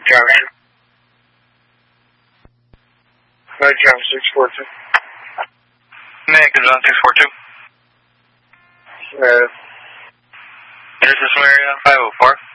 Junction. Med Junction 642. Med Junction 642. Smith. This is Maria 504.